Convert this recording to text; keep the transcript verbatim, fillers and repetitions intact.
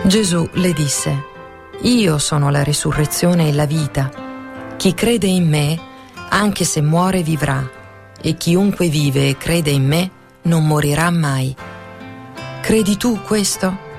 Gesù le disse: Io sono la risurrezione e la vita. Chi crede in me, anche se muore vivrà, e chiunque vive e crede in me non morirà mai. Credi tu questo?